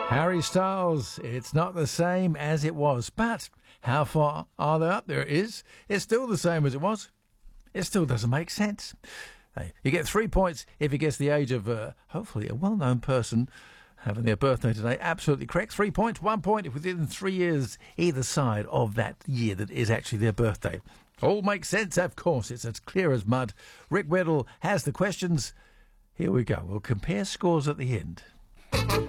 Harry Styles, it's not the same as it was. But how far are they up? There it is. It's still the same as it was. It still doesn't make sense. Hey, you get 3 points if you guess the age of, hopefully, a well-known person having their birthday today. Absolutely correct. 3 points, 1 point if within 3 years either side of that year that is actually their birthday. All makes sense, of course. It's as clear as mud. Rick Weddle has the questions. Here we go. We'll compare scores at the end.